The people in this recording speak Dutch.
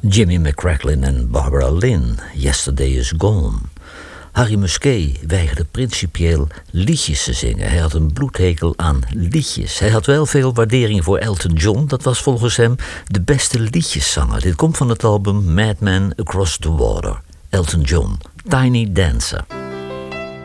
Jimmy McCracklin en Barbara Lynn, Yesterday is Gone. Harry Musquet weigerde principieel liedjes te zingen. Hij had een bloedhekel aan liedjes. Hij had wel veel waardering voor Elton John. Dat was volgens hem de beste liedjeszanger. Dit komt van het album Madman Across the Water. Elton John, Tiny Dancer.